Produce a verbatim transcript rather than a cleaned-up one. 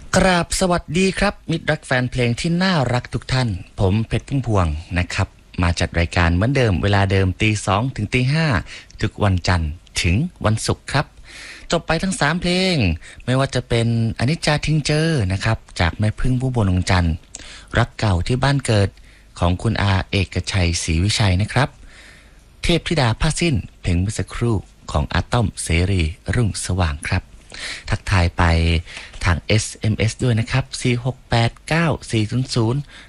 กราบสวัสดีครับมิตรรักแฟนเพลงที่น่ารักทุกท่านผมเพชรพุ่มพวงนะครับมาจัดรายการเหมือนเดิมเวลาเดิมตีสองถึงตีห้าทุกวันจันทร์ถึงวันศุกร์ครับจบไปทั้งสามเพลงไม่ว่าจะเป็นอนิจจาทิ้งเจอนะครับจากแม่พึ่งผู้บนดวงจันทร์รักเก่าที่บ้านเกิดของคุณอาเอกชัยศรีวิชัยนะครับเทพธิดาผ้าสิ้นเพลงเมื่อสักครู่ของอาต้อมเสรีรุ่งสว่างครับทักทายไปทาง เอส เอ็ม เอส ด้วยนะครับสี่ หก แปด เก้า สี่ ศูนย์ ศูนย์